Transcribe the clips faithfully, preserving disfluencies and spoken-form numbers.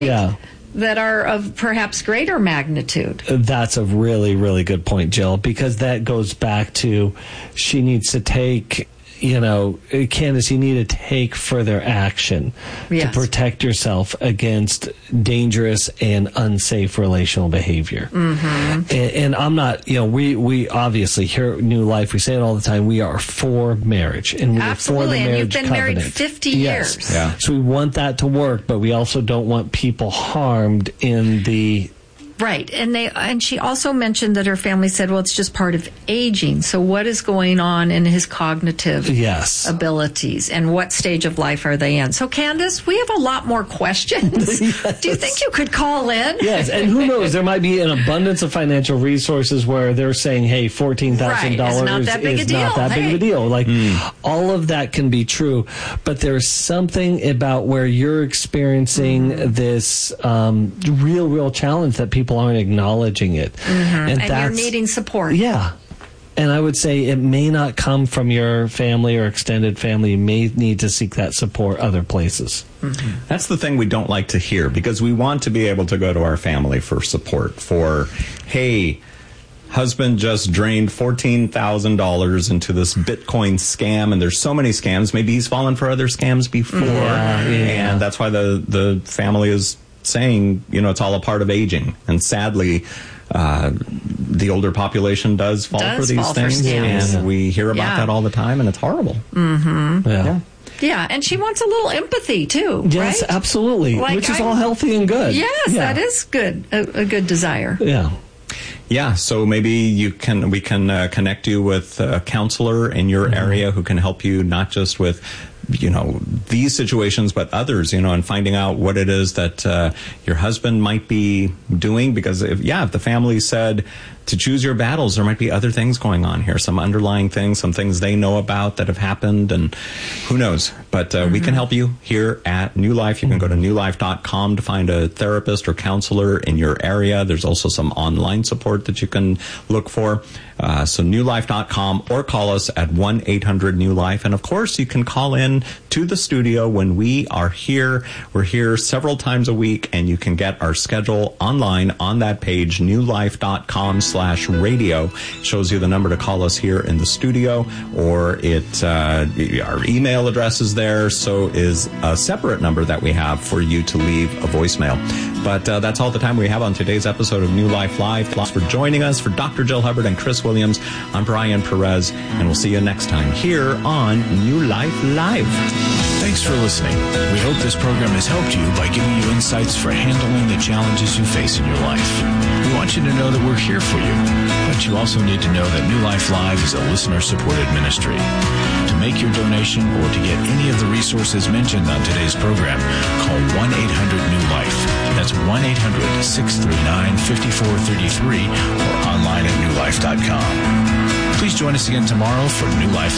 Yeah. That are of perhaps greater magnitude. That's a really, really good point, Jill, because that goes back to she needs to take, you know, Candace, you need to take further action yes. to protect yourself against dangerous and unsafe relational behavior. Mm-hmm. And, and I'm not, you know, we, we obviously here at New Life, we say it all the time, we are for marriage. And we're Absolutely. for the marriage and you've been covenant. married fifty yes. years. Yeah. So we want that to work, but we also don't want people harmed in the... Right, and they and she also mentioned that her family said, well, it's just part of aging. So what is going on in his cognitive yes. abilities, and what stage of life are they in? So, Candace, we have a lot more questions. yes. Do you think you could call in? Yes, and who knows, there might be an abundance of financial resources where they're saying, hey, fourteen thousand dollars right. is not that big is a deal. not that hey. big of a deal. Like, mm. all of that can be true, but there's something about where you're experiencing mm. this um, real, real challenge that people aren't acknowledging it. Mm-hmm. And, and that's, you're needing support. Yeah. And I would say it may not come from your family or extended family. You may need to seek that support other places. Mm-hmm. That's the thing we don't like to hear, because we want to be able to go to our family for support, for, hey, husband just drained fourteen thousand dollars into this Bitcoin scam, and there's so many scams. Maybe he's fallen for other scams before. Yeah, yeah. And that's why the, the family is saying, you know, it's all a part of aging. And sadly, uh, the older population does fall does for these fall things. For scams. And we hear about yeah. that all the time, and it's horrible. Mm-hmm. Yeah. yeah. Yeah, and she wants a little empathy, too, Yes, right? absolutely, like which is I'm, all healthy and good. Yes, yeah. that is good, a, a good desire. Yeah. Yeah, so maybe you can we can uh, connect you with a counselor in your mm-hmm. area who can help you not just with, you know, these situations, but others, you know, and finding out what it is that uh, your husband might be doing. Because, if, yeah, if the family said to choose your battles, there might be other things going on here, some underlying things, some things they know about that have happened, and who knows. But uh, mm-hmm. we can help you here at New Life. You can go to new life dot com to find a therapist or counselor in your area. There's also some online support that you can look for. Uh, so new life dot com, or call us at one eight hundred new life. And, of course, you can call in to the studio when we are here. We're here several times a week, and you can get our schedule online on that page, new life dot com slash radio. It shows you the number to call us here in the studio, or it uh, our email address is there. So is a separate number that we have for you to leave a voicemail. But uh, that's all the time we have on today's episode of New Life Live. Thanks for joining us. For Doctor Jill Hubbard and Chris Williams, I'm Brian Perez, and we'll see you next time here on New Life Live. Thanks for listening. We hope this program has helped you by giving you insights for handling the challenges you face in your life. We want you to know that we're here for you, but you also need to know that New Life Live is a listener-supported ministry. To make your donation or to get any of the resources mentioned on today's program, call one eight hundred new life. That's one eight hundred six three nine five four three three or online at new life dot com. Please join us again tomorrow for New Life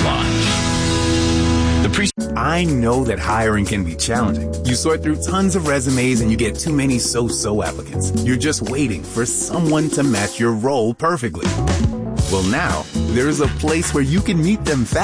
Live. The pre- I know that hiring can be challenging. You sort through tons of resumes and you get too many so-so applicants. You're just waiting for someone to match your role perfectly. Well, now, there's a place where you can meet them fast.